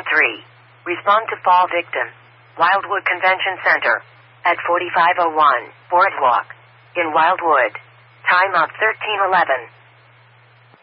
3. Respond to fall victim. Wildwood Convention Center. At 4501 Boardwalk. In Wildwood. Time of 1311.